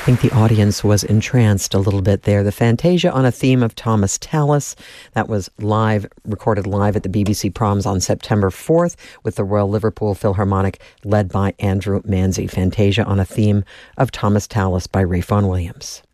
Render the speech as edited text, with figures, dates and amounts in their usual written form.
think the audience was entranced a little bit there. The Fantasia on a theme of Thomas Tallis. That was recorded live at the BBC Proms on September 4th with the Royal Liverpool Philharmonic led by Andrew Manzi. Fantasia on a theme of Thomas Tallis by Ralph Vaughan Williams.